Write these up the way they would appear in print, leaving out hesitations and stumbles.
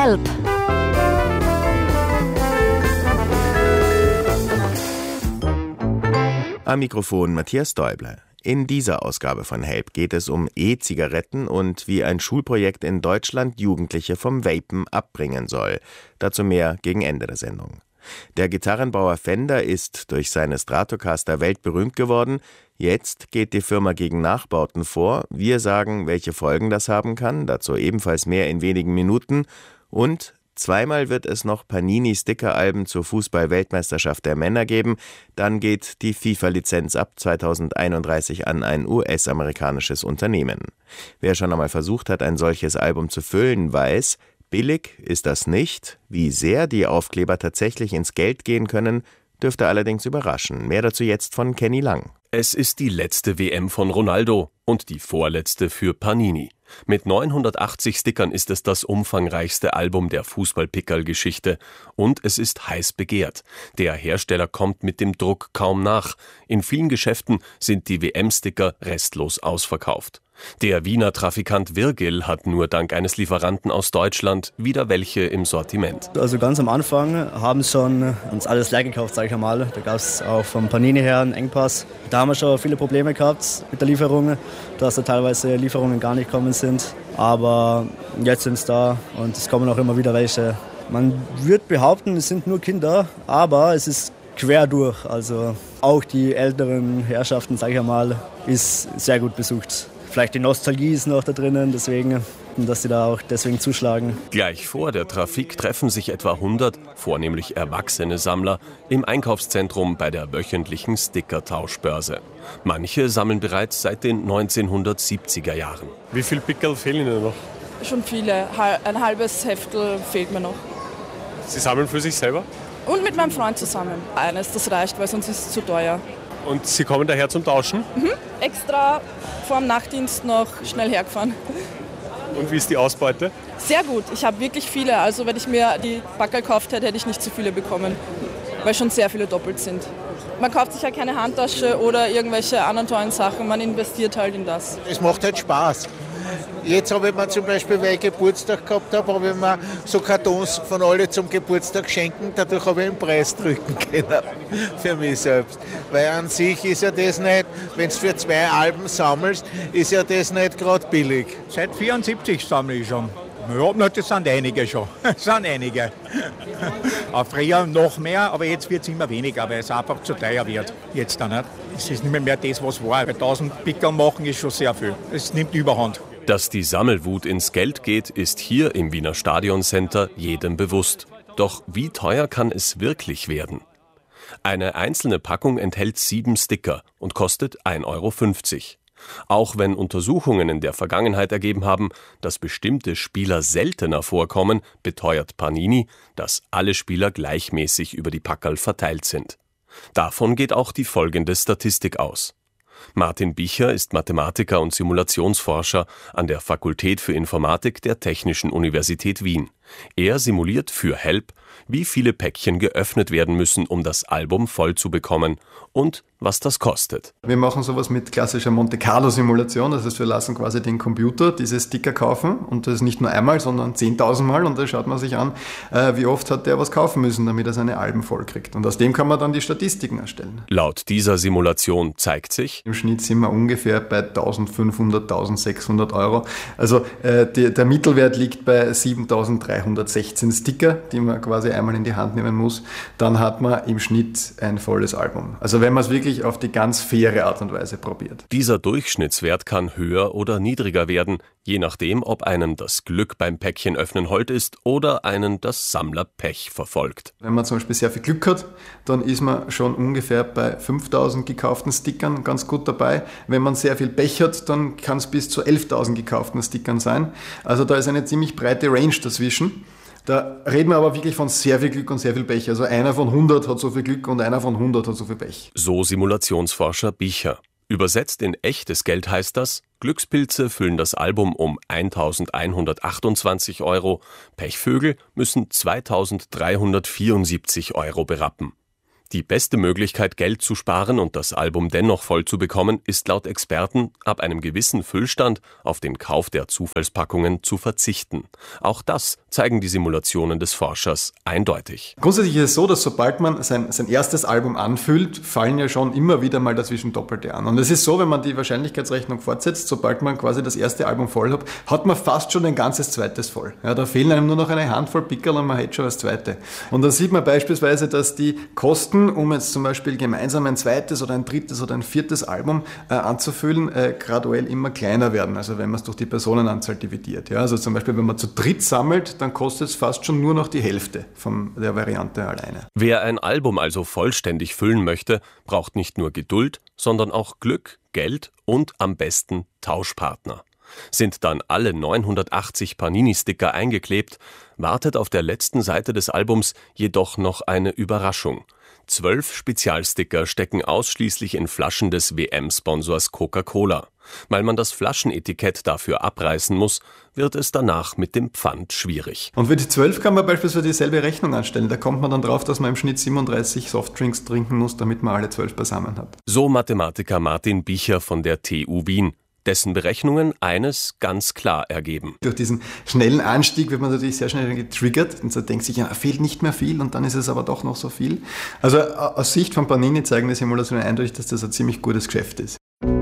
Help! Am Mikrofon Matthias Däubler. In dieser Ausgabe von Help geht es um E-Zigaretten und wie ein Schulprojekt in Deutschland Jugendliche vom Vapen abbringen soll. Dazu mehr gegen Ende der Sendung. Der Gitarrenbauer Fender ist durch seine Stratocaster weltberühmt geworden. Jetzt geht die Firma gegen Nachbauten vor. Wir sagen, welche Folgen das haben kann. Dazu ebenfalls mehr in wenigen Minuten. Und zweimal wird es noch Panini-Sticker-Alben zur Fußball-Weltmeisterschaft der Männer geben. Dann geht die FIFA-Lizenz ab 2031 an ein US-amerikanisches Unternehmen. Wer schon einmal versucht hat, ein solches Album zu füllen, weiß, billig ist das nicht. Wie sehr die Aufkleber tatsächlich ins Geld gehen können, dürfte allerdings überraschen. Mehr dazu jetzt von Kenny Lang. Es ist die letzte WM von Ronaldo und die vorletzte für Panini. Mit 980 Stickern ist es das umfangreichste Album der Fußball-Pickerl-Geschichte und es ist heiß begehrt. Der Hersteller kommt mit dem Druck kaum nach. In vielen Geschäften sind die WM-Sticker restlos ausverkauft. Der Wiener Trafikant Virgil hat nur dank eines Lieferanten aus Deutschland wieder welche im Sortiment. Also ganz am Anfang haben schon uns alles leer gekauft, sage ich einmal. Da gab es auch vom Panini her einen Engpass. Da haben wir schon viele Probleme gehabt mit der Lieferung, dass da teilweise Lieferungen gar nicht gekommen sind. Aber jetzt sind es da und es kommen auch immer wieder welche. Man würde behaupten, es sind nur Kinder, aber es ist quer durch. Also auch die älteren Herrschaften, sage ich einmal, ist sehr gut besucht. Vielleicht die Nostalgie ist noch da drinnen, deswegen, dass sie da auch deswegen zuschlagen. Gleich vor der Trafik treffen sich etwa 100, vornehmlich erwachsene Sammler, im Einkaufszentrum bei der wöchentlichen Sticker-Tauschbörse. Manche sammeln bereits seit den 1970er Jahren. Wie viele Pickerl fehlen Ihnen noch? Schon viele. Ein halbes Heftel fehlt mir noch. Sie sammeln für sich selber? Und mit meinem Freund zusammen. Eines, das reicht, weil sonst ist es zu teuer. Und Sie kommen daher zum Tauschen? Extra vor dem Nachtdienst noch schnell hergefahren. Und wie ist die Ausbeute? Sehr gut. Ich habe wirklich viele. Also wenn ich mir die Packerl gekauft hätte, hätte ich nicht so viele bekommen. Weil schon sehr viele doppelt sind. Man kauft sich ja keine Handtasche oder irgendwelche anderen tollen Sachen. Man investiert halt in das. Es macht halt Spaß. Jetzt habe ich mir zum Beispiel, weil ich Geburtstag gehabt habe ich mir so Kartons von alle zum Geburtstag schenken. Dadurch habe ich einen Preis drücken können für mich selbst. Weil an sich ist ja das nicht, wenn du für 2 Alben sammelst, ist ja das nicht gerade billig. Seit 1974 sammle ich schon. Ja, das sind einige schon. Das sind einige. Auch früher noch mehr, aber jetzt wird es immer weniger, weil es einfach zu teuer wird. Jetzt dann nicht. Es ist nicht mehr das, was war. Bei 1000 Pickerl machen ist schon sehr viel. Es nimmt Überhand. Dass die Sammelwut ins Geld geht, ist hier im Wiener Stadioncenter jedem bewusst. Doch wie teuer kann es wirklich werden? Eine einzelne Packung enthält 7 Sticker und kostet 1,50 €. Auch wenn Untersuchungen in der Vergangenheit ergeben haben, dass bestimmte Spieler seltener vorkommen, beteuert Panini, dass alle Spieler gleichmäßig über die Packerl verteilt sind. Davon geht auch die folgende Statistik aus. Martin Bicher ist Mathematiker und Simulationsforscher an der Fakultät für Informatik der Technischen Universität Wien. Er simuliert für Help, wie viele Päckchen geöffnet werden müssen, um das Album voll zu bekommen und was das kostet. Wir machen sowas mit klassischer Monte-Carlo-Simulation, das heißt, wir lassen quasi den Computer diese Sticker kaufen und das nicht nur einmal, sondern 10.000 Mal und da schaut man sich an, wie oft hat der was kaufen müssen, damit er seine Alben voll kriegt. Und aus dem kann man dann die Statistiken erstellen. Laut dieser Simulation zeigt sich, im Schnitt sind wir ungefähr bei 1.500, 1.600 €. Also der Mittelwert liegt bei 7.316 Sticker, die man quasi einmal in die Hand nehmen muss. Dann hat man im Schnitt ein volles Album. Also wenn man es wirklich auf die ganz faire Art und Weise probiert. Dieser Durchschnittswert kann höher oder niedriger werden, je nachdem, ob einem das Glück beim Päckchenöffnen hold ist oder einen das Sammlerpech verfolgt. Wenn man zum Beispiel sehr viel Glück hat, dann ist man schon ungefähr bei 5.000 gekauften Stickern ganz gut dabei. Wenn man sehr viel Pech hat, dann kann es bis zu 11.000 gekauften Stickern sein. Also da ist eine ziemlich breite Range dazwischen. Da reden wir aber wirklich von sehr viel Glück und sehr viel Pech. Also einer von 100 hat so viel Glück und einer von 100 hat so viel Pech. So Simulationsforscher Bicher. Übersetzt in echtes Geld heißt das, Glückspilze füllen das Album um 1.128 €, Pechvögel müssen 2.374 € berappen. Die beste Möglichkeit, Geld zu sparen und das Album dennoch voll zu bekommen, ist laut Experten, ab einem gewissen Füllstand auf den Kauf der Zufallspackungen zu verzichten. Auch das zeigen die Simulationen des Forschers eindeutig. Grundsätzlich ist es so, dass sobald man sein erstes Album anfüllt, fallen ja schon immer wieder mal dazwischen Doppelte an. Und es ist so, wenn man die Wahrscheinlichkeitsrechnung fortsetzt, sobald man quasi das erste Album voll hat, hat man fast schon ein ganzes zweites voll. Ja, da fehlen einem nur noch eine Handvoll Pickerl und man hätte schon das zweite. Und dann sieht man beispielsweise, dass die Kosten, um jetzt zum Beispiel gemeinsam ein zweites oder ein drittes oder ein viertes Album anzufüllen, graduell immer kleiner werden. Also wenn man es durch die Personenanzahl dividiert. Ja, also zum Beispiel, wenn man zu dritt sammelt, dann kostet es fast schon nur noch die Hälfte von der Variante alleine. Wer ein Album also vollständig füllen möchte, braucht nicht nur Geduld, sondern auch Glück, Geld und am besten Tauschpartner. Sind dann alle 980 Panini-Sticker eingeklebt, wartet auf der letzten Seite des Albums jedoch noch eine Überraschung. 12 Spezialsticker stecken ausschließlich in Flaschen des WM-Sponsors Coca-Cola. Weil man das Flaschenetikett dafür abreißen muss, wird es danach mit dem Pfand schwierig. Und für die 12 kann man beispielsweise dieselbe Rechnung anstellen. Da kommt man dann drauf, dass man im Schnitt 37 Softdrinks trinken muss, damit man alle 12 beisammen hat. So Mathematiker Martin Bicher von der TU Wien, dessen Berechnungen eines ganz klar ergeben. Durch diesen schnellen Anstieg wird man natürlich sehr schnell getriggert und so denkt sich, ja, fehlt nicht mehr viel und dann ist es aber doch noch so viel. Also aus Sicht von Panini zeigen die Simulationen eindeutig, dass das ein ziemlich gutes Geschäft ist.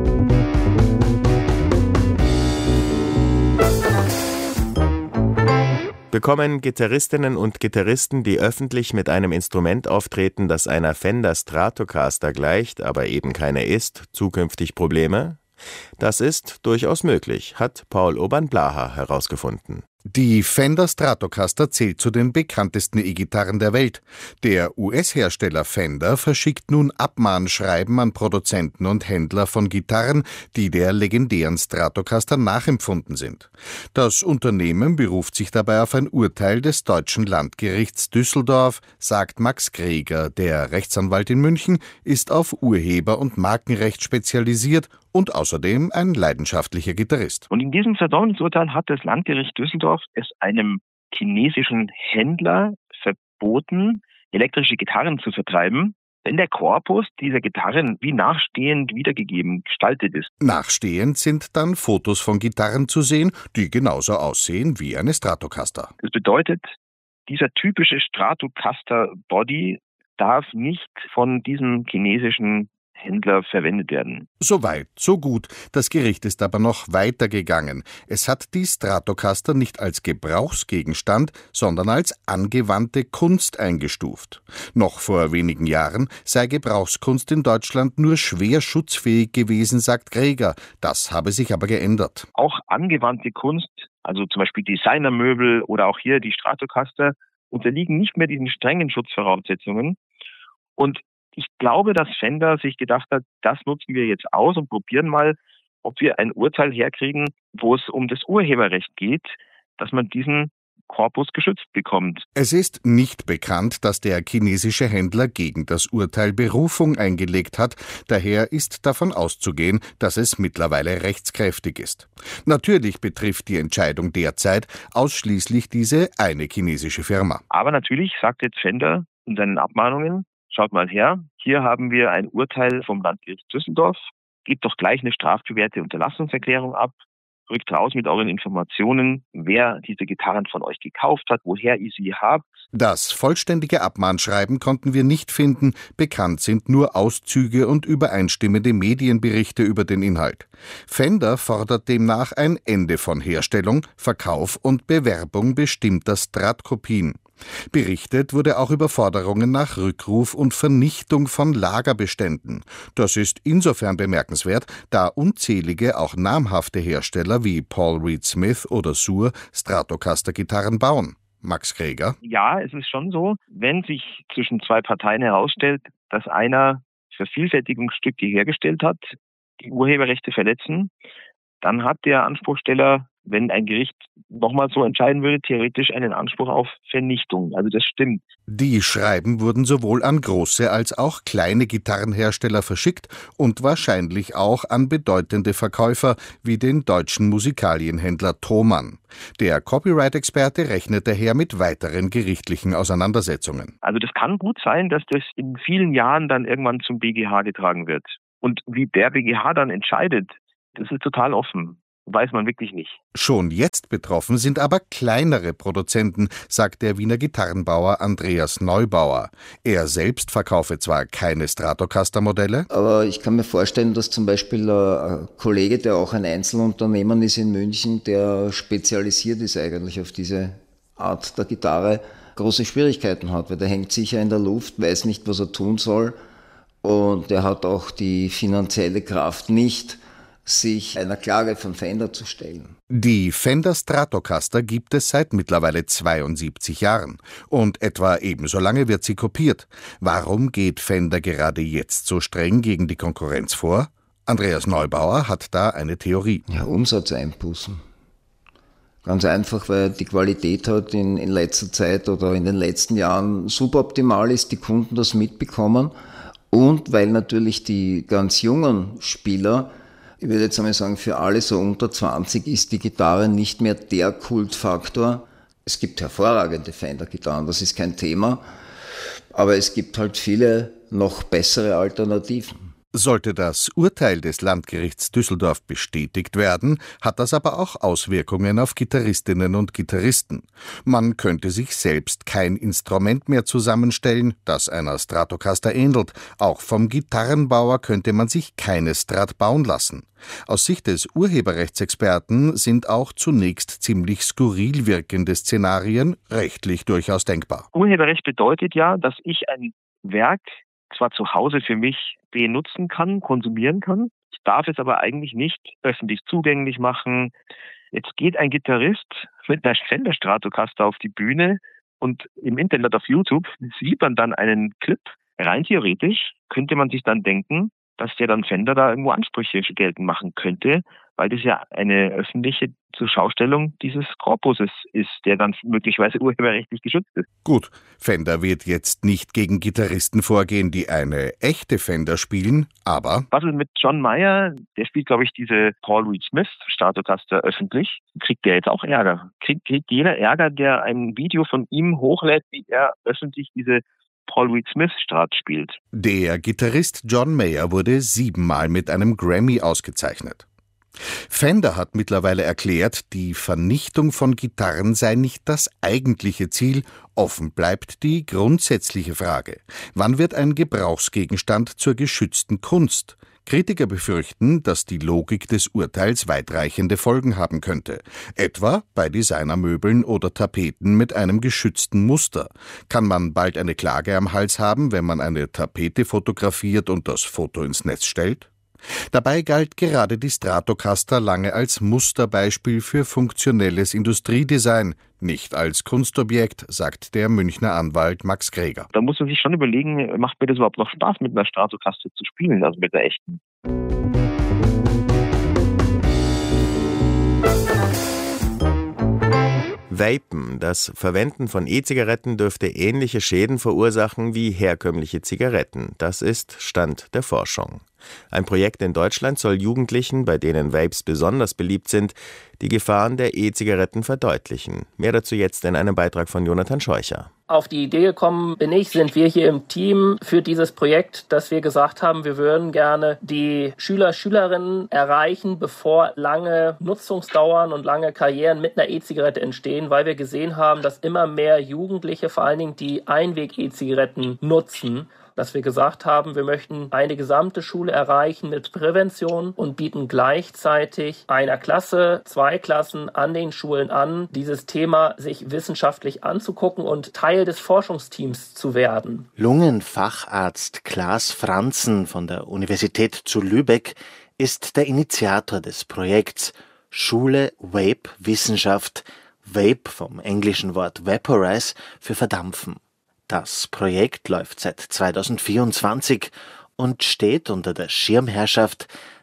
Bekommen Gitarristinnen und Gitarristen, die öffentlich mit einem Instrument auftreten, das einer Fender Stratocaster gleicht, aber eben keine ist, zukünftig Probleme? Das ist durchaus möglich, hat Paul Urban-Blaha herausgefunden. Die Fender Stratocaster zählt zu den bekanntesten E-Gitarren der Welt. Der US-Hersteller Fender verschickt nun Abmahnschreiben an Produzenten und Händler von Gitarren, die der legendären Stratocaster nachempfunden sind. Das Unternehmen beruft sich dabei auf ein Urteil des Deutschen Landgerichts Düsseldorf, sagt Max Greger. Der Rechtsanwalt in München ist auf Urheber- und Markenrecht spezialisiert und außerdem ein leidenschaftlicher Gitarrist. Und in diesem Verdammungsurteil hat das Landgericht Düsseldorf es einem chinesischen Händler verboten, elektrische Gitarren zu vertreiben, wenn der Korpus dieser Gitarren wie nachstehend wiedergegeben gestaltet ist. Nachstehend sind dann Fotos von Gitarren zu sehen, die genauso aussehen wie eine Stratocaster. Das bedeutet, dieser typische Stratocaster-Body darf nicht von diesem chinesischen Händler verwendet werden. So weit, so gut. Das Gericht ist aber noch weiter gegangen. Es hat die Stratocaster nicht als Gebrauchsgegenstand, sondern als angewandte Kunst eingestuft. Noch vor wenigen Jahren sei Gebrauchskunst in Deutschland nur schwer schutzfähig gewesen, sagt Greger. Das habe sich aber geändert. Auch angewandte Kunst, also zum Beispiel Designermöbel oder auch hier die Stratocaster, unterliegen nicht mehr diesen strengen Schutzvoraussetzungen. Und ich glaube, dass Fender sich gedacht hat, das nutzen wir jetzt aus und probieren mal, ob wir ein Urteil herkriegen, wo es um das Urheberrecht geht, dass man diesen Korpus geschützt bekommt. Es ist nicht bekannt, dass der chinesische Händler gegen das Urteil Berufung eingelegt hat. Daher ist davon auszugehen, dass es mittlerweile rechtskräftig ist. Natürlich betrifft die Entscheidung derzeit ausschließlich diese eine chinesische Firma. Aber natürlich sagt jetzt Fender in seinen Abmahnungen, schaut mal her, hier haben wir ein Urteil vom Landgericht Düsseldorf, gebt doch gleich eine strafbewährte Unterlassungserklärung ab, rückt raus mit euren Informationen, wer diese Gitarren von euch gekauft hat, woher ihr sie habt. Das vollständige Abmahnschreiben konnten wir nicht finden, bekannt sind nur Auszüge und übereinstimmende Medienberichte über den Inhalt. Fender fordert demnach ein Ende von Herstellung, Verkauf und Bewerbung bestimmter Strat-Kopien. Berichtet wurde auch über Forderungen nach Rückruf und Vernichtung von Lagerbeständen. Das ist insofern bemerkenswert, da unzählige, auch namhafte Hersteller wie Paul Reed Smith oder Suhr Stratocaster-Gitarren bauen. Max Greger? Ja, es ist schon so, wenn sich zwischen zwei Parteien herausstellt, dass einer Vervielfältigungsstücke hergestellt hat, die Urheberrechte verletzen, dann hat der Anspruchsteller wenn ein Gericht nochmal so entscheiden würde, theoretisch einen Anspruch auf Vernichtung. Also das stimmt. Die Schreiben wurden sowohl an große als auch kleine Gitarrenhersteller verschickt und wahrscheinlich auch an bedeutende Verkäufer wie den deutschen Musikalienhändler Thomann. Der Copyright-Experte rechnet daher mit weiteren gerichtlichen Auseinandersetzungen. Also das kann gut sein, dass das in vielen Jahren dann irgendwann zum BGH getragen wird. Und wie der BGH dann entscheidet, das ist total offen. Weiß man wirklich nicht. Schon jetzt betroffen sind aber kleinere Produzenten, sagt der Wiener Gitarrenbauer Andreas Neubauer. Er selbst verkaufe zwar keine Stratocaster-Modelle, aber ich kann mir vorstellen, dass zum Beispiel ein Kollege, der auch ein Einzelunternehmer ist in München, der spezialisiert ist eigentlich auf diese Art der Gitarre, große Schwierigkeiten hat, weil der hängt sicher in der Luft, weiß nicht, was er tun soll und er hat auch die finanzielle Kraft nicht, sich einer Klage von Fender zu stellen. Die Fender Stratocaster gibt es seit mittlerweile 72 Jahren und etwa ebenso lange wird sie kopiert. Warum geht Fender gerade jetzt so streng gegen die Konkurrenz vor? Andreas Neubauer hat da eine Theorie. Ja, Umsatzeinbußen. Ganz einfach, weil die Qualität halt in letzter Zeit oder in den letzten Jahren suboptimal ist, die Kunden das mitbekommen und weil natürlich die ganz jungen Spieler, ich würde jetzt einmal sagen, für alle so unter 20 ist die Gitarre nicht mehr der Kultfaktor. Es gibt hervorragende Fender-Gitarren, das ist kein Thema, aber es gibt halt viele noch bessere Alternativen. Sollte das Urteil des Landgerichts Düsseldorf bestätigt werden, hat das aber auch Auswirkungen auf Gitarristinnen und Gitarristen. Man könnte sich selbst kein Instrument mehr zusammenstellen, das einer Stratocaster ähnelt. Auch vom Gitarrenbauer könnte man sich keine Strat bauen lassen. Aus Sicht des Urheberrechtsexperten sind auch zunächst ziemlich skurril wirkende Szenarien rechtlich durchaus denkbar. Urheberrecht bedeutet ja, dass ich ein Werk zwar zu Hause für mich benutzen kann, konsumieren kann. Ich darf es aber eigentlich nicht öffentlich zugänglich machen. Jetzt geht ein Gitarrist mit einer Fender Stratocaster auf die Bühne und im Internet auf YouTube sieht man dann einen Clip. Rein theoretisch könnte man sich dann denken, dass der dann Fender da irgendwo Ansprüche geltend machen könnte, weil das ja eine öffentliche Zurschaustellung dieses Korpuses ist, der dann möglicherweise urheberrechtlich geschützt ist. Gut, Fender wird jetzt nicht gegen Gitarristen vorgehen, die eine echte Fender spielen, aber... Was ist mit John Mayer? Der spielt, glaube ich, diese Paul Reed Smith Stratocaster öffentlich. Kriegt der jetzt auch Ärger? Kriegt jeder Ärger, der ein Video von ihm hochlädt, wie er öffentlich diese Paul Reed Smith Strat spielt? Der Gitarrist John Mayer wurde 7-mal mit einem Grammy ausgezeichnet. Fender hat mittlerweile erklärt, die Vernichtung von Gitarren sei nicht das eigentliche Ziel. Offen bleibt die grundsätzliche Frage: Wann wird ein Gebrauchsgegenstand zur geschützten Kunst? Kritiker befürchten, dass die Logik des Urteils weitreichende Folgen haben könnte, etwa bei Designermöbeln oder Tapeten mit einem geschützten Muster. Kann man bald eine Klage am Hals haben, wenn man eine Tapete fotografiert und das Foto ins Netz stellt? Dabei galt gerade die Stratocaster lange als Musterbeispiel für funktionelles Industriedesign, nicht als Kunstobjekt, sagt der Münchner Anwalt Max Greger. Da muss man sich schon überlegen, macht mir das überhaupt noch Spaß, mit einer Stratocaster zu spielen, also mit einer echten? Vapen, das Verwenden von E-Zigaretten dürfte ähnliche Schäden verursachen wie herkömmliche Zigaretten. Das ist Stand der Forschung. Ein Projekt in Deutschland soll Jugendlichen, bei denen Vapes besonders beliebt sind, die Gefahren der E-Zigaretten verdeutlichen. Mehr dazu jetzt in einem Beitrag von Jonathan Scheucher. Auf die Idee gekommen sind wir hier im Team für dieses Projekt, dass wir gesagt haben, wir würden gerne die Schülerinnen erreichen, bevor lange Nutzungsdauern und lange Karrieren mit einer E-Zigarette entstehen, weil wir gesehen haben, dass immer mehr Jugendliche, vor allen Dingen die Einweg-E-Zigaretten nutzen. Dass wir gesagt haben, wir möchten eine gesamte Schule erreichen mit Prävention und bieten gleichzeitig einer Klasse, 2 Klassen an den Schulen an, dieses Thema sich wissenschaftlich anzugucken und Teil des Forschungsteams zu werden. Lungenfacharzt Klaas Franzen von der Universität zu Lübeck ist der Initiator des Projekts Schule Vape Wissenschaft, Vape vom englischen Wort Vaporize für Verdampfen. Das Projekt läuft seit 2024 und steht unter der Schirmherrschaft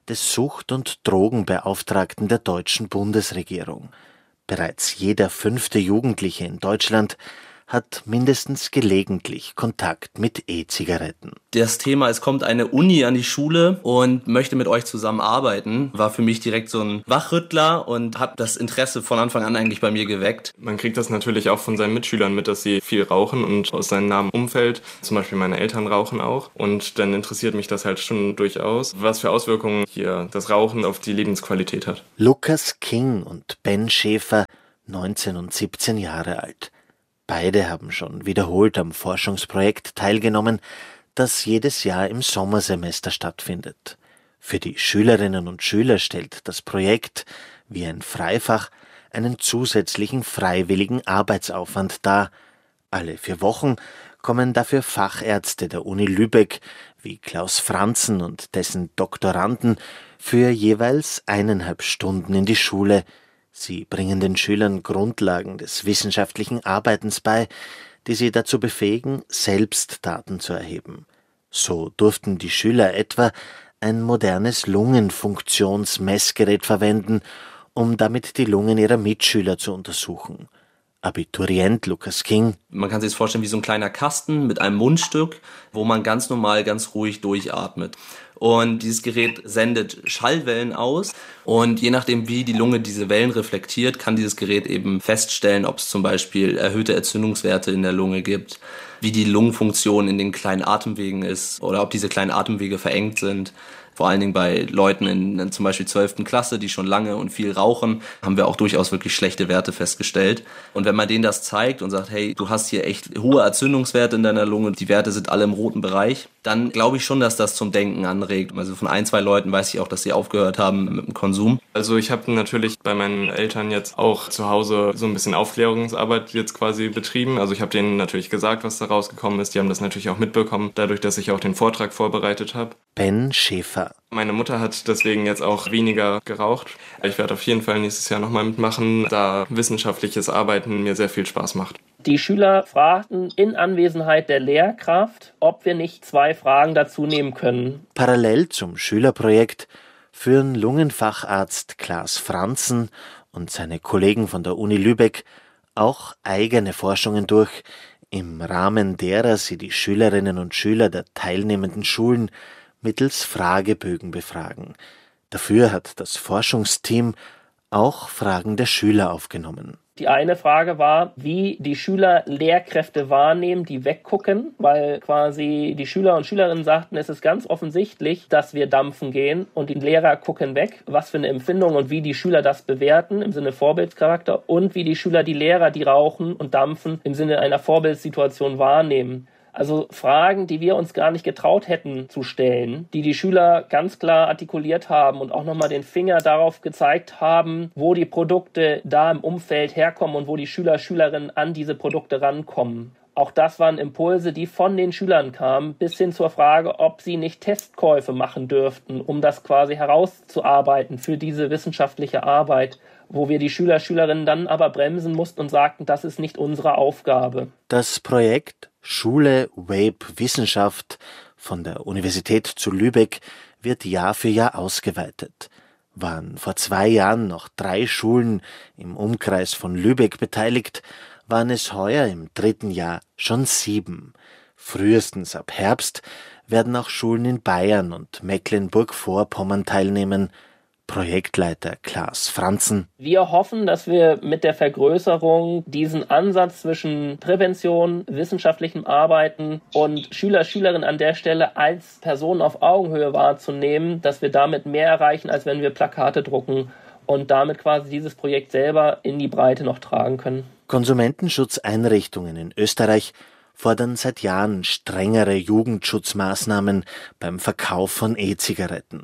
des Sucht- und Drogenbeauftragten der deutschen Bundesregierung. Bereits jeder 5. Jugendliche in Deutschland hat mindestens gelegentlich Kontakt mit E-Zigaretten. Das Thema, es kommt eine Uni an die Schule und möchte mit euch zusammenarbeiten, war für mich direkt so ein Wachrüttler und hat das Interesse von Anfang an eigentlich bei mir geweckt. Man kriegt das natürlich auch von seinen Mitschülern mit, dass sie viel rauchen und aus seinem nahen Umfeld, zum Beispiel meine Eltern rauchen auch. Und dann interessiert mich das halt schon durchaus, was für Auswirkungen hier das Rauchen auf die Lebensqualität hat. Lucas King und Ben Schäfer, 19 und 17 Jahre alt. Beide haben schon wiederholt am Forschungsprojekt teilgenommen, das jedes Jahr im Sommersemester stattfindet. Für die Schülerinnen und Schüler stellt das Projekt, wie ein Freifach, einen zusätzlichen freiwilligen Arbeitsaufwand dar. Alle 4 Wochen kommen dafür Fachärzte der Uni Lübeck, wie Klaus Franzen und dessen Doktoranden, für jeweils 1,5 Stunden in die Schule. Sie bringen den Schülern Grundlagen des wissenschaftlichen Arbeitens bei, die sie dazu befähigen, selbst Daten zu erheben. So durften die Schüler etwa ein modernes Lungenfunktionsmessgerät verwenden, um damit die Lungen ihrer Mitschüler zu untersuchen. Abiturient Lucas King. Man kann sich das vorstellen wie so ein kleiner Kasten mit einem Mundstück, wo man ganz normal, ganz ruhig durchatmet. Und dieses Gerät sendet Schallwellen aus und je nachdem, wie die Lunge diese Wellen reflektiert, kann dieses Gerät eben feststellen, ob es zum Beispiel erhöhte Entzündungswerte in der Lunge gibt, wie die Lungenfunktion in den kleinen Atemwegen ist oder ob diese kleinen Atemwege verengt sind. Vor allen Dingen bei Leuten in zum Beispiel 12. Klasse, die schon lange und viel rauchen, haben wir auch durchaus wirklich schlechte Werte festgestellt. Und wenn man denen das zeigt und sagt, hey, du hast hier echt hohe Entzündungswerte in deiner Lunge, die Werte sind alle im roten Bereich, dann glaube ich schon, dass das zum Denken anregt. Also von 1, 2 Leuten weiß ich auch, dass sie aufgehört haben mit dem Konsum. Also ich habe natürlich bei meinen Eltern jetzt auch zu Hause so ein bisschen Aufklärungsarbeit jetzt quasi betrieben. Also ich habe denen natürlich gesagt, was da rausgekommen ist. Die haben das natürlich auch mitbekommen, dadurch, dass ich auch den Vortrag vorbereitet habe. Ben Schäfer. Meine Mutter hat deswegen jetzt auch weniger geraucht. Ich werde auf jeden Fall nächstes Jahr nochmal mitmachen, da wissenschaftliches Arbeiten mir sehr viel Spaß macht. Die Schüler fragten in Anwesenheit der Lehrkraft, ob wir nicht 2 Fragen dazu nehmen können. Parallel zum Schülerprojekt führen Lungenfacharzt Klaas Franzen und seine Kollegen von der Uni Lübeck auch eigene Forschungen durch, im Rahmen derer sie die Schülerinnen und Schüler der teilnehmenden Schulen mittels Fragebögen befragen. Dafür hat das Forschungsteam auch Fragen der Schüler aufgenommen. Die eine Frage war, wie die Schüler Lehrkräfte wahrnehmen, die weggucken, weil quasi die Schüler und Schülerinnen sagten, es ist ganz offensichtlich, dass wir dampfen gehen und die Lehrer gucken weg, was für eine Empfindung und wie die Schüler das bewerten im Sinne Vorbildscharakter und wie die Schüler die Lehrer, die rauchen und dampfen, im Sinne einer Vorbildssituation wahrnehmen. Also Fragen, die wir uns gar nicht getraut hätten zu stellen, die die Schüler ganz klar artikuliert haben und auch nochmal den Finger darauf gezeigt haben, wo die Produkte da im Umfeld herkommen und wo die Schüler, Schülerinnen an diese Produkte rankommen. Auch das waren Impulse, die von den Schülern kamen, bis hin zur Frage, ob sie nicht Testkäufe machen dürften, um das quasi herauszuarbeiten für diese wissenschaftliche Arbeit, wo wir die Schüler, Schülerinnen dann aber bremsen mussten und sagten, das ist nicht unsere Aufgabe. Das Projekt Schule Vape Wissenschaft von der Universität zu Lübeck wird Jahr für Jahr ausgeweitet. Waren vor 2 Jahren noch 3 Schulen im Umkreis von Lübeck beteiligt, waren es heuer im 3. Jahr schon 7. Frühestens ab Herbst werden auch Schulen in Bayern und Mecklenburg-Vorpommern teilnehmen. Projektleiter Klaas Franzen. Wir hoffen, dass wir mit der Vergrößerung diesen Ansatz zwischen Prävention, wissenschaftlichem Arbeiten und Schüler, Schülerinnen an der Stelle als Personen auf Augenhöhe wahrzunehmen, dass wir damit mehr erreichen, als wenn wir Plakate drucken und damit quasi dieses Projekt selber in die Breite noch tragen können. Konsumentenschutzeinrichtungen in Österreich fordern seit Jahren strengere Jugendschutzmaßnahmen beim Verkauf von E-Zigaretten.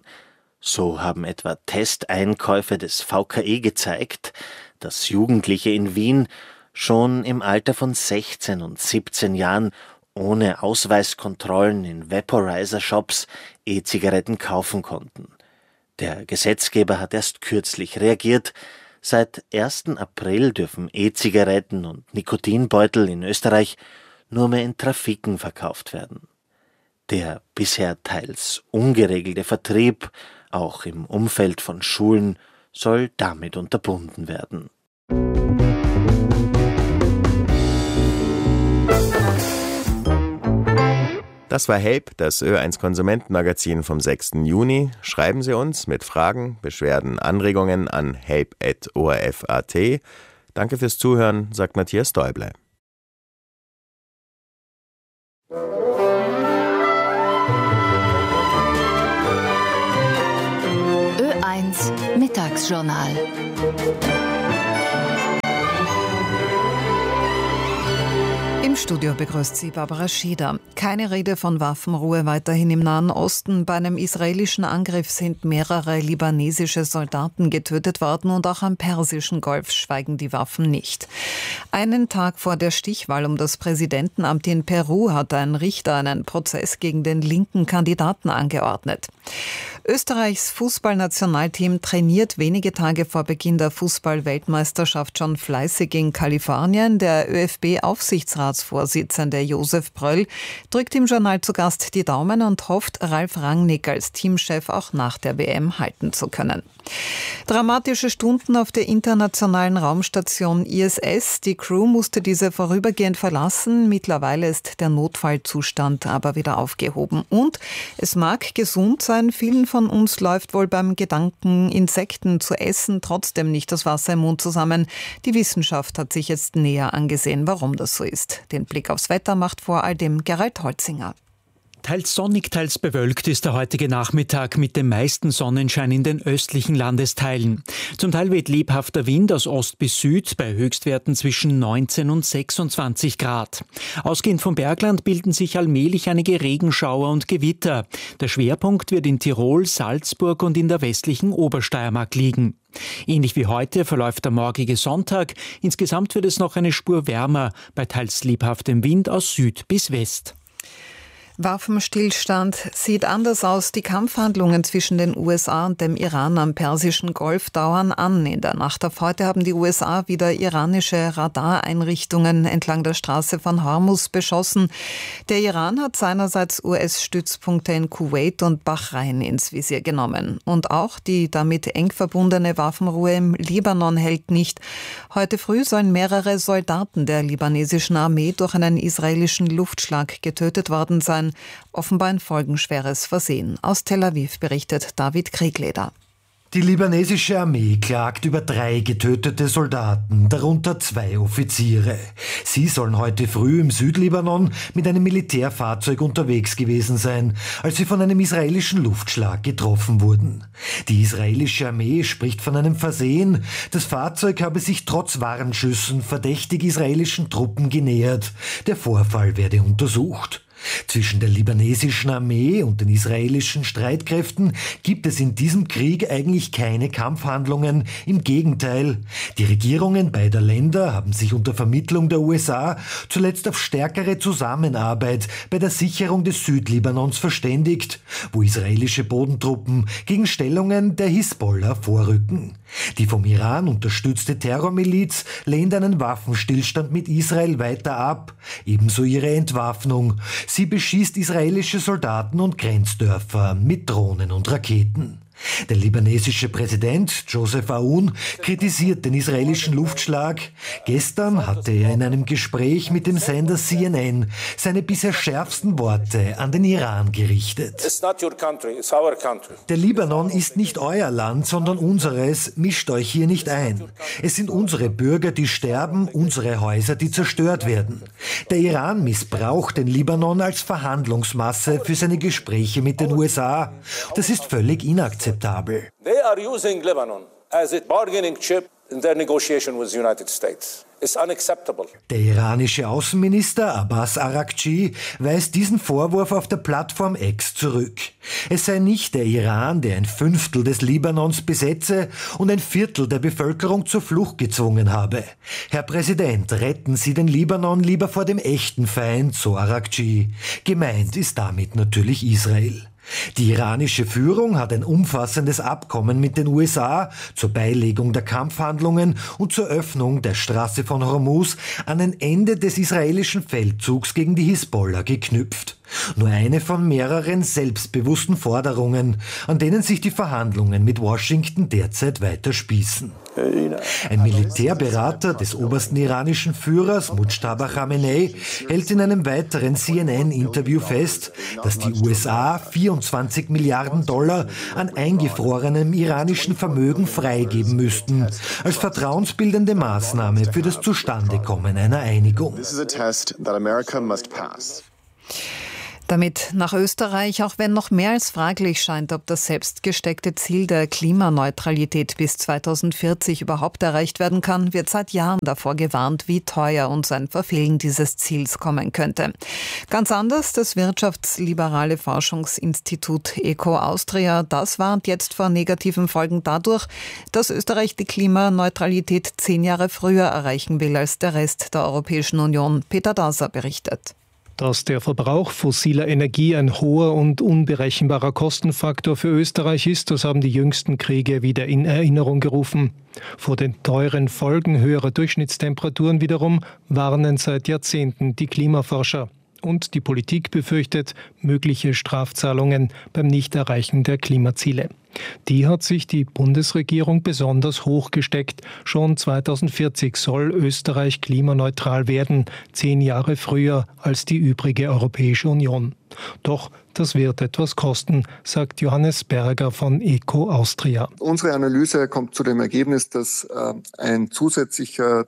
So haben etwa Testeinkäufe des VKE gezeigt, dass Jugendliche in Wien schon im Alter von 16 und 17 Jahren ohne Ausweiskontrollen in Vaporizer-Shops E-Zigaretten kaufen konnten. Der Gesetzgeber hat erst kürzlich reagiert. Seit 1. April dürfen E-Zigaretten und Nikotinbeutel in Österreich nur mehr in Trafiken verkauft werden. Der bisher teils ungeregelte Vertrieb auch im Umfeld von Schulen, soll damit unterbunden werden. Das war Help, das Ö1 Konsumentenmagazin vom 6. Juni. Schreiben Sie uns mit Fragen, Beschwerden, Anregungen an help@orf.at. Danke fürs Zuhören, sagt Matthias Däuble. Ö1 Mittagsjournal. Im Studio begrüßt sie Barbara Schieder. Keine Rede von Waffenruhe weiterhin im Nahen Osten. Bei einem israelischen Angriff sind mehrere libanesische Soldaten getötet worden und auch am Persischen Golf schweigen die Waffen nicht. Einen Tag vor der Stichwahl um das Präsidentenamt in Peru hat ein Richter einen Prozess gegen den linken Kandidaten angeordnet. Österreichs Fußballnationalteam trainiert wenige Tage vor Beginn der Fußball-Weltmeisterschaft schon fleißig in Kalifornien. Der ÖFB-Aufsichtsratsvorsitzende Josef Bröll drückt im Journal zu Gast die Daumen und hofft, Ralf Rangnick als Teamchef auch nach der WM halten zu können. Dramatische Stunden auf der internationalen Raumstation ISS. Die Crew musste diese vorübergehend verlassen. Mittlerweile ist der Notfallzustand aber wieder aufgehoben. Und es mag gesund sein, vielen von uns läuft wohl beim Gedanken, Insekten zu essen, trotzdem nicht das Wasser im Mund zusammen. Die Wissenschaft hat sich jetzt näher angesehen, warum das so ist. Den Blick aufs Wetter macht vor allem Gerald Holzinger. Teils sonnig, teils bewölkt ist der heutige Nachmittag mit dem meisten Sonnenschein in den östlichen Landesteilen. Zum Teil weht lebhafter Wind aus Ost bis Süd bei Höchstwerten zwischen 19 und 26 Grad. Ausgehend vom Bergland bilden sich allmählich einige Regenschauer und Gewitter. Der Schwerpunkt wird in Tirol, Salzburg und in der westlichen Obersteiermark liegen. Ähnlich wie heute verläuft der morgige Sonntag. Insgesamt wird es noch eine Spur wärmer bei teils lebhaftem Wind aus Süd bis West. Waffenstillstand sieht anders aus. Die Kampfhandlungen zwischen den USA und dem Iran am Persischen Golf dauern an. In der Nacht auf heute haben die USA wieder iranische Radareinrichtungen entlang der Straße von Hormuz beschossen. Der Iran hat seinerseits US-Stützpunkte in Kuwait und Bahrain ins Visier genommen. Und auch die damit eng verbundene Waffenruhe im Libanon hält nicht. Heute früh sollen mehrere Soldaten der libanesischen Armee durch einen israelischen Luftschlag getötet worden sein. Offenbar ein folgenschweres Versehen. Aus Tel Aviv berichtet David Kriegleder. Die libanesische Armee klagt über 3 getötete Soldaten, darunter 2 Offiziere. Sie sollen heute früh im Südlibanon mit einem Militärfahrzeug unterwegs gewesen sein, als sie von einem israelischen Luftschlag getroffen wurden. Die israelische Armee spricht von einem Versehen. Das Fahrzeug habe sich trotz Warnschüssen verdächtig israelischen Truppen genähert. Der Vorfall werde untersucht. Zwischen der libanesischen Armee und den israelischen Streitkräften gibt es in diesem Krieg eigentlich keine Kampfhandlungen. Im Gegenteil, die Regierungen beider Länder haben sich unter Vermittlung der USA zuletzt auf stärkere Zusammenarbeit bei der Sicherung des Südlibanons verständigt, wo israelische Bodentruppen gegen Stellungen der Hisbollah vorrücken. Die vom Iran unterstützte Terrormiliz lehnt einen Waffenstillstand mit Israel weiter ab, ebenso ihre Entwaffnung. Sie beschießt israelische Soldaten und Grenzdörfer mit Drohnen und Raketen. Der libanesische Präsident Joseph Aoun kritisiert den israelischen Luftschlag. Gestern hatte er in einem Gespräch mit dem Sender CNN seine bisher schärfsten Worte an den Iran gerichtet. It's not your country, it's our country. Der Libanon ist nicht euer Land, sondern unseres. Mischt euch hier nicht ein. Es sind unsere Bürger, die sterben, unsere Häuser, die zerstört werden. Der Iran missbraucht den Libanon als Verhandlungsmasse für seine Gespräche mit den USA. Das ist völlig inakzeptabel. They are using Lebanon as a bargaining chip in their negotiation with the United States. It's unacceptable. Der iranische Außenminister Abbas Araghchi weist diesen Vorwurf auf der Plattform X zurück. Es sei nicht der Iran, der ein 1/5 des Libanons besetze und ein 1/4 der Bevölkerung zur Flucht gezwungen habe. Herr Präsident, retten Sie den Libanon lieber vor dem echten Feind, so Araghchi. Gemeint ist damit natürlich Israel. Die iranische Führung hat ein umfassendes Abkommen mit den USA zur Beilegung der Kampfhandlungen und zur Öffnung der Straße von Hormuz an ein Ende des israelischen Feldzugs gegen die Hisbollah geknüpft. Nur eine von mehreren selbstbewussten Forderungen, an denen sich die Verhandlungen mit Washington derzeit weiter spießen. Ein Militärberater des obersten iranischen Führers Mujtaba Khamenei hält in einem weiteren CNN-Interview fest, dass die USA 24 Milliarden $, an eingefrorenem iranischen Vermögen freigeben müssten, als vertrauensbildende Maßnahme für das Zustandekommen einer Einigung. Damit nach Österreich, auch wenn noch mehr als fraglich scheint, ob das selbstgesteckte Ziel der Klimaneutralität bis 2040 überhaupt erreicht werden kann, wird seit Jahren davor gewarnt, wie teuer uns ein Verfehlen dieses Ziels kommen könnte. Ganz anders das wirtschaftsliberale Forschungsinstitut ECO Austria. Das warnt jetzt vor negativen Folgen dadurch, dass Österreich die Klimaneutralität 10 Jahre früher erreichen will als der Rest der Europäischen Union. Peter Daser berichtet. Dass der Verbrauch fossiler Energie ein hoher und unberechenbarer Kostenfaktor für Österreich ist, das haben die jüngsten Kriege wieder in Erinnerung gerufen. Vor den teuren Folgen höherer Durchschnittstemperaturen wiederum warnen seit Jahrzehnten die Klimaforscher. Und die Politik befürchtet mögliche Strafzahlungen beim Nichterreichen der Klimaziele. Die hat sich die Bundesregierung besonders hoch gesteckt. Schon 2040 soll Österreich klimaneutral werden, 10 Jahre früher als die übrige Europäische Union. Doch das wird etwas kosten, sagt Johannes Berger von ECO Austria. Unsere Analyse kommt zu dem Ergebnis, dass eine zusätzliche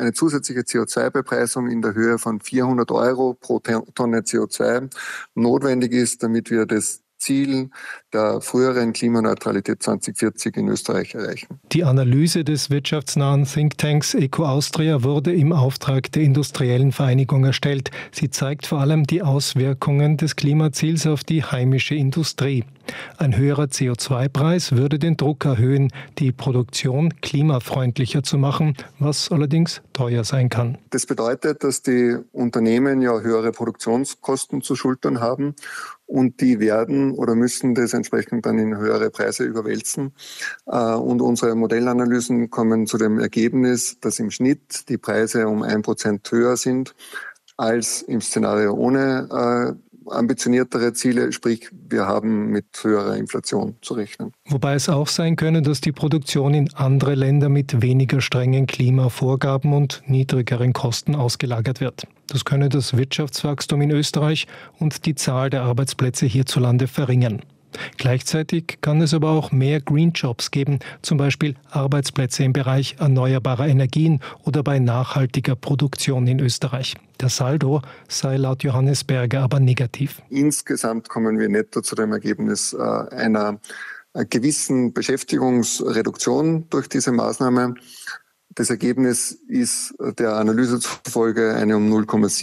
CO2-Bepreisung in der Höhe von 400 € pro Tonne CO2 notwendig ist, damit wir das Ziel der früheren Klimaneutralität 2040 in Österreich erreichen. Die Analyse des wirtschaftsnahen Thinktanks ECO Austria wurde im Auftrag der Industriellen Vereinigung erstellt. Sie zeigt vor allem die Auswirkungen des Klimaziels auf die heimische Industrie. Ein höherer CO2-Preis würde den Druck erhöhen, die Produktion klimafreundlicher zu machen, was allerdings teuer sein kann. Das bedeutet, dass die Unternehmen ja höhere Produktionskosten zu schultern haben und die werden oder müssen das entsprechend dann in höhere Preise überwälzen. Und unsere Modellanalysen kommen zu dem Ergebnis, dass im Schnitt die Preise um 1% höher sind als im Szenario ohne ambitioniertere Ziele, sprich wir haben mit höherer Inflation zu rechnen. Wobei es auch sein könne, dass die Produktion in andere Länder mit weniger strengen Klimavorgaben und niedrigeren Kosten ausgelagert wird. Das könne das Wirtschaftswachstum in Österreich und die Zahl der Arbeitsplätze hierzulande verringern. Gleichzeitig kann es aber auch mehr Green Jobs geben, zum Beispiel Arbeitsplätze im Bereich erneuerbarer Energien oder bei nachhaltiger Produktion in Österreich. Der Saldo sei laut Johannes Berger aber negativ. Insgesamt kommen wir netto zu dem Ergebnis einer gewissen Beschäftigungsreduktion durch diese Maßnahme. Das Ergebnis ist der Analyse zufolge eine um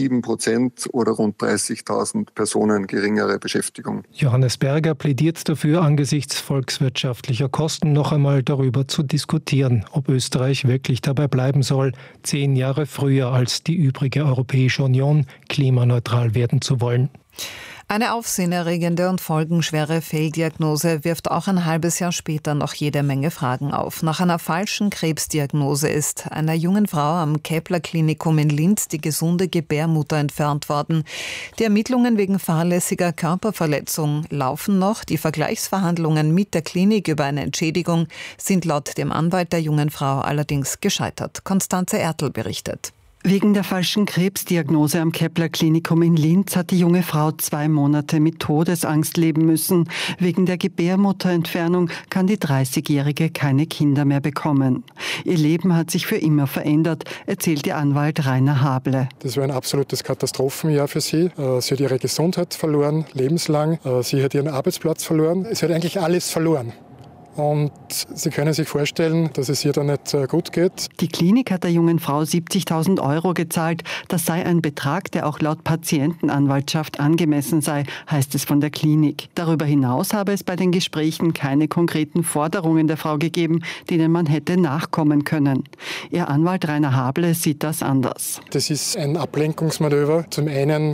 0,7% oder rund 30.000 Personen geringere Beschäftigung. Johannes Berger plädiert dafür, angesichts volkswirtschaftlicher Kosten noch einmal darüber zu diskutieren, ob Österreich wirklich dabei bleiben soll, 10 Jahre früher als die übrige Europäische Union klimaneutral werden zu wollen. Eine aufsehenerregende und folgenschwere Fehldiagnose wirft auch ein halbes Jahr später noch jede Menge Fragen auf. Nach einer falschen Krebsdiagnose ist einer jungen Frau am Kepler-Klinikum in Linz die gesunde Gebärmutter entfernt worden. Die Ermittlungen wegen fahrlässiger Körperverletzung laufen noch. Die Vergleichsverhandlungen mit der Klinik über eine Entschädigung sind laut dem Anwalt der jungen Frau allerdings gescheitert. Konstanze Ertl berichtet. Wegen der falschen Krebsdiagnose am Kepler-Klinikum in Linz hat die junge Frau 2 Monate mit Todesangst leben müssen. Wegen der Gebärmutterentfernung kann die 30-Jährige keine Kinder mehr bekommen. Ihr Leben hat sich für immer verändert, erzählt ihr Anwalt Rainer Hable. Das war ein absolutes Katastrophenjahr für sie. Sie hat ihre Gesundheit verloren, lebenslang. Sie hat ihren Arbeitsplatz verloren. Sie hat eigentlich alles verloren. Und Sie können sich vorstellen, dass es ihr dann nicht gut geht. Die Klinik hat der jungen Frau 70.000 € gezahlt. Das sei ein Betrag, der auch laut Patientenanwaltschaft angemessen sei, heißt es von der Klinik. Darüber hinaus habe es bei den Gesprächen keine konkreten Forderungen der Frau gegeben, denen man hätte nachkommen können. Ihr Anwalt Rainer Hable sieht das anders. Das ist ein Ablenkungsmanöver. Zum einen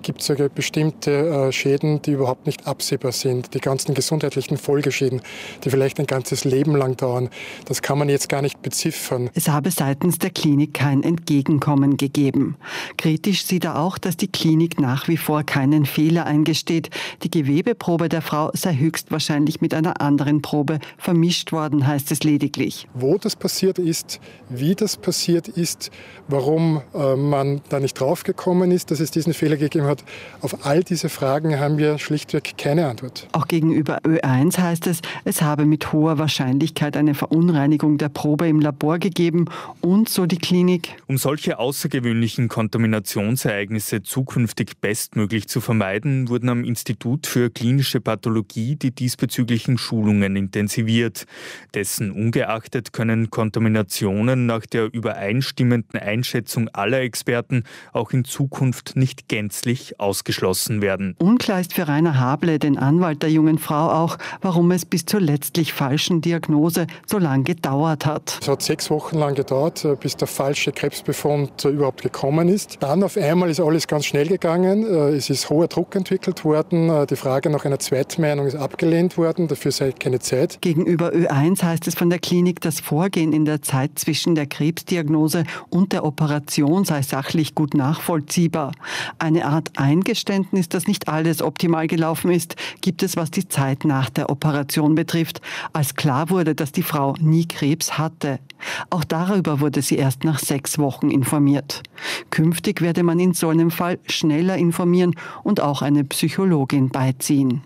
gibt es sogar bestimmte Schäden, die überhaupt nicht absehbar sind. Die ganzen gesundheitlichen Folgeschäden, die vielleicht ein ganzes Leben lang dauern. Das kann man jetzt gar nicht beziffern. Es habe seitens der Klinik kein Entgegenkommen gegeben. Kritisch sieht er auch, dass die Klinik nach wie vor keinen Fehler eingesteht. Die Gewebeprobe der Frau sei höchstwahrscheinlich mit einer anderen Probe vermischt worden, heißt es lediglich. Wo das passiert ist, wie das passiert ist, warum man da nicht draufgekommen ist, dass es diesen Fehler gegeben hat, auf all diese Fragen haben wir schlichtweg keine Antwort. Auch gegenüber Ö1 heißt es, es habe mit hoher Wahrscheinlichkeit eine Verunreinigung der Probe im Labor gegeben und, so die Klinik, um solche außergewöhnlichen Kontaminationsereignisse zukünftig bestmöglich zu vermeiden, wurden am Institut für klinische Pathologie die diesbezüglichen Schulungen intensiviert. Dessen ungeachtet können Kontaminationen nach der übereinstimmenden Einschätzung aller Experten auch in Zukunft nicht gänzlich ausgeschlossen werden. Unklar ist für Rainer Hable, den Anwalt der jungen Frau, auch, warum es bis zur letztlich falschen Diagnose so lange gedauert hat. Es hat 6 Wochen lang gedauert, bis der falsche Krebsbefund überhaupt gekommen ist. Dann auf einmal ist alles ganz schnell gegangen. Es ist hoher Druck entwickelt worden. Die Frage nach einer Zweitmeinung ist abgelehnt worden. Dafür sei keine Zeit. Gegenüber Ö1 heißt es von der Klinik, das Vorgehen in der Zeit zwischen der Krebsdiagnose und der Operation sei sachlich gut nachvollziehbar. Eine Art Eingeständnis, dass nicht alles optimal gelaufen ist, gibt es, was die Zeit nach der Operation betrifft, als klar wurde, dass die Frau nie Krebs hatte. Auch darüber wurde sie erst nach 6 Wochen informiert. Künftig werde man in so einem Fall schneller informieren und auch eine Psychologin beiziehen.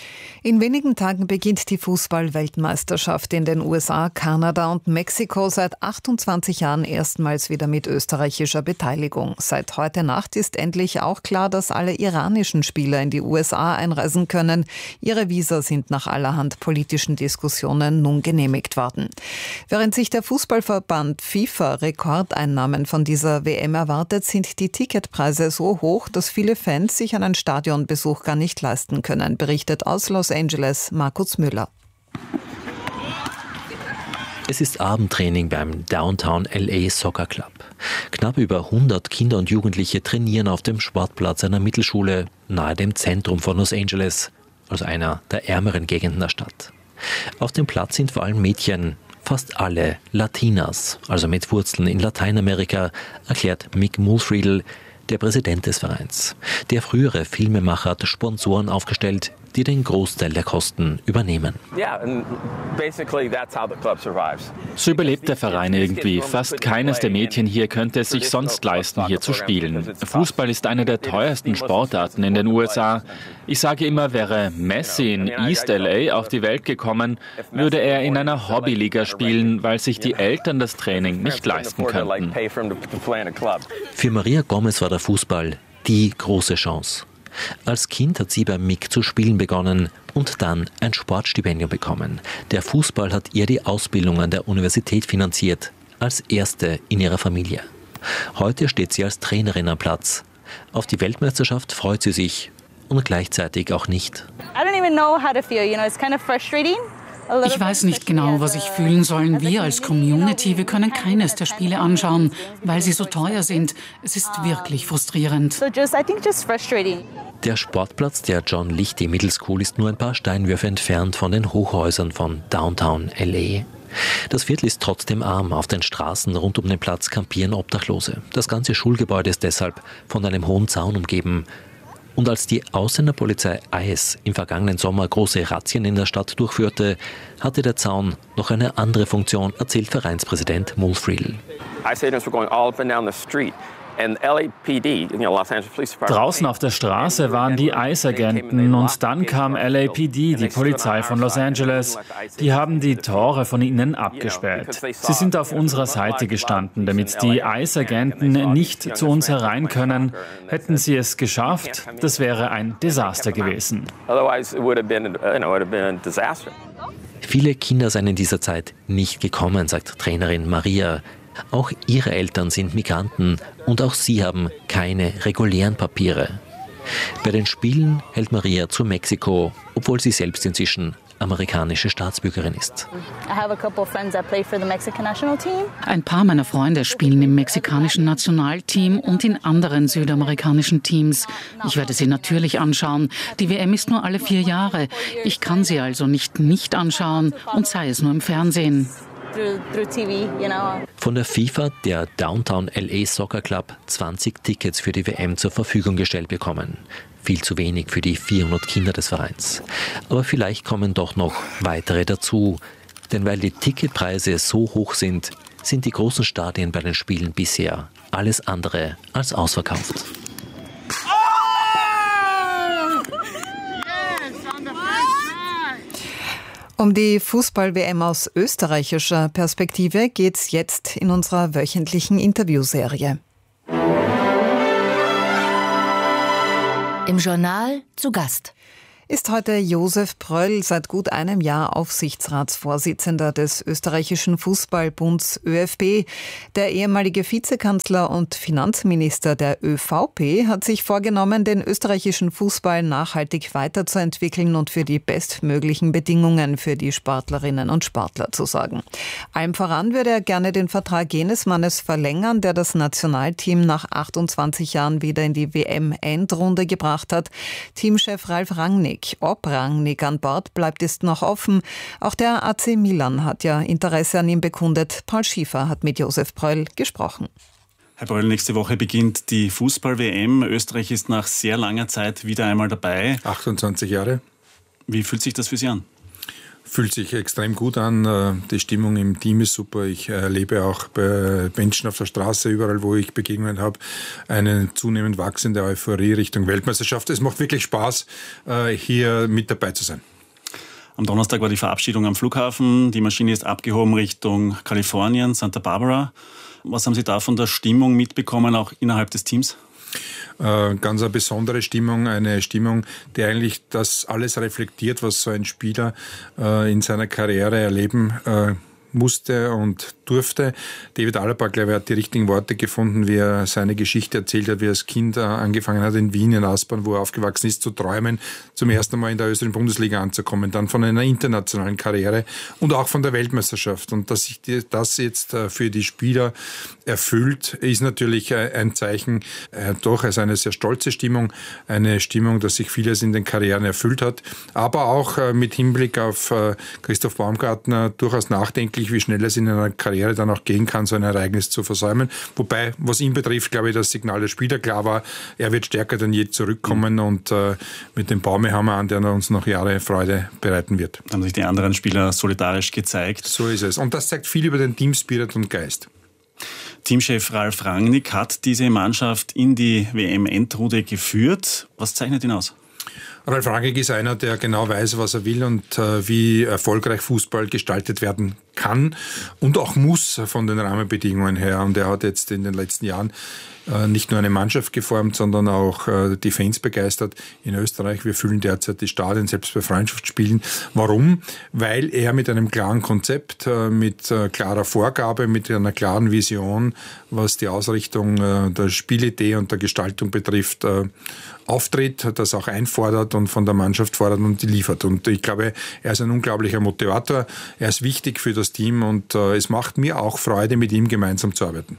In wenigen Tagen beginnt die Fußball-Weltmeisterschaft in den USA, Kanada und Mexiko, seit 28 Jahren erstmals wieder mit österreichischer Beteiligung. Seit heute Nacht ist endlich auch klar, dass alle iranischen Spieler in die USA einreisen können. Ihre Visa sind nach allerhand politischen Diskussionen nun genehmigt worden. Während sich der Fußballverband FIFA Rekordeinnahmen von dieser WM erwartet, sind die Ticketpreise so hoch, dass viele Fans sich einen Stadionbesuch gar nicht leisten können, berichtet aus Los Angeles Markus Müller. Es ist Abendtraining beim Downtown LA Soccer Club. Knapp über 100 Kinder und Jugendliche trainieren auf dem Sportplatz einer Mittelschule nahe dem Zentrum von Los Angeles, also einer der ärmeren Gegenden der Stadt. Auf dem Platz sind vor allem Mädchen, fast alle Latinas, also mit Wurzeln in Lateinamerika, erklärt Mick Mulfriedl, der Präsident des Vereins. Der frühere Filmemacher hat Sponsoren aufgestellt, die den Großteil der Kosten übernehmen. So überlebt der Verein irgendwie. Fast keines der Mädchen hier könnte es sich sonst leisten, hier zu spielen. Fußball ist eine der teuersten Sportarten in den USA. Ich sage immer, wäre Messi in East LA auf die Welt gekommen, würde er in einer Hobbyliga spielen, weil sich die Eltern das Training nicht leisten könnten. Für Maria Gomez war der Fußball die große Chance. Als Kind hat sie bei Mick zu spielen begonnen und dann ein Sportstipendium bekommen. Der Fußball hat ihr die Ausbildung an der Universität finanziert, als erste in ihrer Familie. Heute steht sie als Trainerin am Platz. Auf die Weltmeisterschaft freut sie sich und gleichzeitig auch nicht. Ich weiß nicht genau, was ich fühlen soll. Wir als Community, wir können keines der Spiele anschauen, weil sie so teuer sind. Es ist wirklich frustrierend. Der Sportplatz der John Lichty Middle School ist nur ein paar Steinwürfe entfernt von den Hochhäusern von Downtown LA. Das Viertel ist trotzdem arm. Auf den Straßen rund um den Platz kampieren Obdachlose. Das ganze Schulgebäude ist deshalb von einem hohen Zaun umgeben. Und als die Ausländerpolizei ICE im vergangenen Sommer große Razzien in der Stadt durchführte, hatte der Zaun noch eine andere Funktion, erzählt Vereinspräsident Mulfriedl. Draußen auf der Straße waren die ICE-Agenten und dann kam LAPD, die Polizei von Los Angeles. Die haben die Tore von ihnen abgesperrt. Sie sind auf unserer Seite gestanden, damit die ICE-Agenten nicht zu uns herein können. Hätten sie es geschafft, das wäre ein Desaster gewesen. Viele Kinder seien in dieser Zeit nicht gekommen, sagt Trainerin Maria. Auch ihre Eltern sind Migranten und auch sie haben keine regulären Papiere. Bei den Spielen hält Maria zu Mexiko, obwohl sie selbst inzwischen amerikanische Staatsbürgerin ist. Ein paar meiner Freunde spielen im mexikanischen Nationalteam und in anderen südamerikanischen Teams. Ich werde sie natürlich anschauen. Die WM ist nur alle 4 Jahre. Ich kann sie also nicht anschauen, und sei es nur im Fernsehen. Von der FIFA, der Downtown LA Soccer Club, 20 Tickets für die WM zur Verfügung gestellt bekommen. Viel zu wenig für die 400 Kinder des Vereins. Aber vielleicht kommen doch noch weitere dazu. Denn weil die Ticketpreise so hoch sind, sind die großen Stadien bei den Spielen bisher alles andere als ausverkauft. Um die Fußball-WM aus österreichischer Perspektive geht's jetzt in unserer wöchentlichen Interviewserie. Im Journal zu Gast ist heute Josef Pröll, seit gut einem Jahr Aufsichtsratsvorsitzender des österreichischen Fußballbunds ÖFB. Der ehemalige Vizekanzler und Finanzminister der ÖVP hat sich vorgenommen, den österreichischen Fußball nachhaltig weiterzuentwickeln und für die bestmöglichen Bedingungen für die Sportlerinnen und Sportler zu sorgen. Allem voran würde er gerne den Vertrag jenes Mannes verlängern, der das Nationalteam nach 28 Jahren wieder in die WM-Endrunde gebracht hat. Teamchef Ralf Rangnick. Ob Rangnick an Bord bleibt, ist noch offen. Auch der AC Milan hat ja Interesse an ihm bekundet. Paul Schiefer hat mit Josef Pröll gesprochen. Herr Pröll, nächste Woche beginnt die Fußball-WM. Österreich ist nach sehr langer Zeit wieder einmal dabei. 28 Jahre. Wie fühlt sich das für Sie an? Fühlt sich extrem gut an. Die Stimmung im Team ist super. Ich erlebe auch bei Menschen auf der Straße, überall wo ich Begegnungen habe, eine zunehmend wachsende Euphorie Richtung Weltmeisterschaft. Es macht wirklich Spaß, hier mit dabei zu sein. Am Donnerstag war die Verabschiedung am Flughafen. Die Maschine ist abgehoben Richtung Kalifornien, Santa Barbara. Was haben Sie da von der Stimmung mitbekommen, auch innerhalb des Teams? Ganz eine besondere Stimmung, eine Stimmung, die eigentlich das alles reflektiert, was so ein Spieler in seiner Karriere erleben musste und durfte. David Alaba, glaube ich, hat die richtigen Worte gefunden, wie er seine Geschichte erzählt hat, wie er als Kind angefangen hat in Wien, in Aspern, wo er aufgewachsen ist, zu träumen, zum ersten Mal in der österreichischen Bundesliga anzukommen, dann von einer internationalen Karriere und auch von der Weltmeisterschaft. Und dass sich das jetzt für die Spieler erfüllt, ist natürlich ein Zeichen, doch als eine sehr stolze Stimmung, eine Stimmung, dass sich vieles in den Karrieren erfüllt hat, aber auch mit Hinblick auf Christoph Baumgartner durchaus nachdenklich, wie schnell es in einer Karriere dann auch gehen kann, so ein Ereignis zu versäumen. Wobei, was ihn betrifft, glaube ich, das Signal der Spieler klar war, er wird stärker denn je zurückkommen und mit dem Baumehammer an, der uns noch Jahre Freude bereiten wird. Da haben sich die anderen Spieler solidarisch gezeigt. So ist es. Und das zeigt viel über den Teamspirit und Geist. Teamchef Ralf Rangnick hat diese Mannschaft in die WM-Endrunde geführt. Was zeichnet ihn aus? Ralf Rangnick ist einer, der genau weiß, was er will und wie erfolgreich Fußball gestaltet werden kann und auch muss von den Rahmenbedingungen her. Und er hat jetzt in den letzten Jahren nicht nur eine Mannschaft geformt, sondern auch die Fans begeistert in Österreich. Wir füllen derzeit die Stadien, selbst bei Freundschaftsspielen. Warum? Weil er mit einem klaren Konzept, mit klarer Vorgabe, mit einer klaren Vision, was die Ausrichtung der Spielidee und der Gestaltung betrifft, auftritt, das auch einfordert und von der Mannschaft fordert und die liefert. Und ich glaube, er ist ein unglaublicher Motivator. Er ist wichtig für das Team und es macht mir auch Freude, mit ihm gemeinsam zu arbeiten.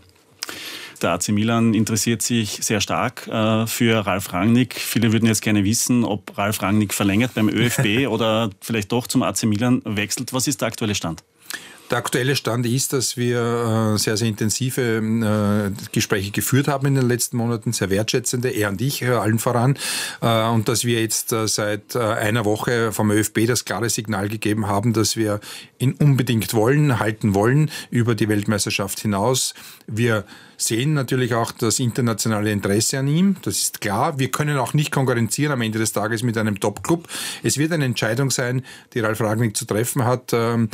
Der AC Milan interessiert sich sehr stark für Ralf Rangnick. Viele würden jetzt gerne wissen, ob Ralf Rangnick verlängert beim ÖFB oder vielleicht doch zum AC Milan wechselt. Was ist der aktuelle Stand? Der aktuelle Stand ist, dass wir sehr, sehr intensive Gespräche geführt haben in den letzten Monaten, sehr wertschätzende, er und ich, allen voran. Und dass wir jetzt seit einer Woche vom ÖFB das klare Signal gegeben haben, dass wir ihn unbedingt halten wollen über die Weltmeisterschaft hinaus. Wir sehen natürlich auch das internationale Interesse an ihm, das ist klar. Wir können auch nicht konkurrenzieren am Ende des Tages mit einem Top-Club. Es wird eine Entscheidung sein, die Ralf Rangnick zu treffen hat.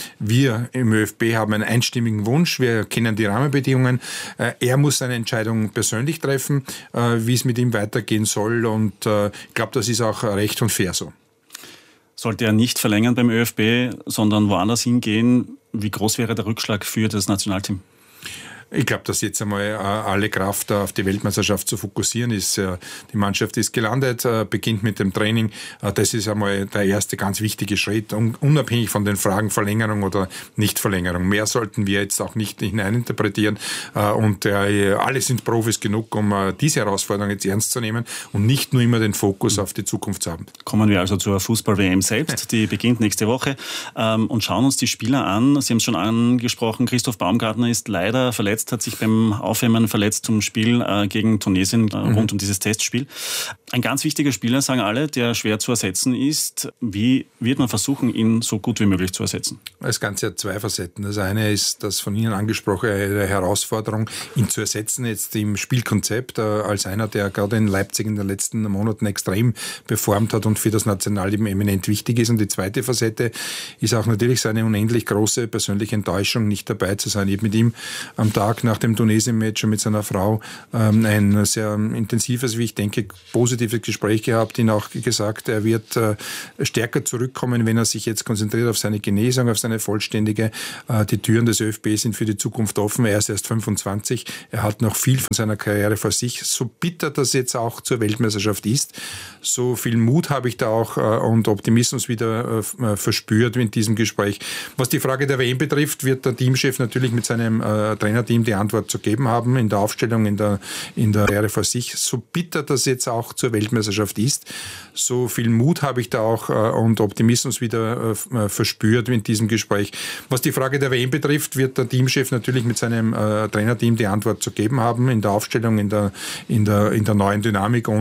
Wir im ÖFB haben einen einstimmigen Wunsch, wir kennen die Rahmenbedingungen. Er muss seine Entscheidung persönlich treffen, wie es mit ihm weitergehen soll und ich glaube, das ist auch recht und fair so. Sollte er nicht verlängern beim ÖFB, sondern woanders hingehen, wie groß wäre der Rückschlag für das Nationalteam? Ich glaube, dass jetzt einmal alle Kraft auf die Weltmeisterschaft zu fokussieren ist. Die Mannschaft ist gelandet, beginnt mit dem Training. Das ist einmal der erste ganz wichtige Schritt, unabhängig von den Fragen Verlängerung oder Nichtverlängerung. Mehr sollten wir jetzt auch nicht hineininterpretieren. Und alle sind Profis genug, um diese Herausforderung jetzt ernst zu nehmen und nicht nur immer den Fokus auf die Zukunft zu haben. Kommen wir also zur Fußball-WM selbst. Die beginnt nächste Woche und schauen uns die Spieler an. Sie haben es schon angesprochen, Christoph Baumgartner ist leider verletzt, hat sich beim Aufwärmen verletzt zum Spiel gegen Tunesien rund um dieses Testspiel. Ein ganz wichtiger Spieler, sagen alle, der schwer zu ersetzen ist. Wie wird man versuchen, ihn so gut wie möglich zu ersetzen? Das Ganze hat zwei Facetten. Das eine ist das von Ihnen angesprochene Herausforderung, ihn zu ersetzen jetzt im Spielkonzept als einer, der gerade in Leipzig in den letzten Monaten extrem performt hat und für das Nationalleben eminent wichtig ist. Und die zweite Facette ist auch natürlich seine unendlich große persönliche Enttäuschung, nicht dabei zu sein. Ich habe mit ihm am Tag nach dem Tunesien-Match und mit seiner Frau ein sehr intensives, wie ich denke, positives Gespräch gehabt, ihn auch gesagt, er wird stärker zurückkommen, wenn er sich jetzt konzentriert auf seine Genesung, auf seine vollständige. Die Türen des ÖFB sind für die Zukunft offen. Er ist erst 25. Er hat noch viel von seiner Karriere vor sich. So bitter das jetzt auch zur Weltmeisterschaft ist, so viel Mut habe ich da auch und Optimismus wieder verspürt in diesem Gespräch. Was die Frage der WM betrifft, wird der Teamchef natürlich mit seinem Trainerteam die Antwort zu geben haben in der Aufstellung, in der Karriere vor sich. So bitter das jetzt auch zur Weltmeisterschaft ist, so viel Mut habe ich da auch und Optimismus wieder verspürt in diesem Gespräch. Was die Frage der WM betrifft, wird der Teamchef natürlich mit seinem Trainerteam die Antwort zu geben haben in der Aufstellung, in der neuen Dynamik.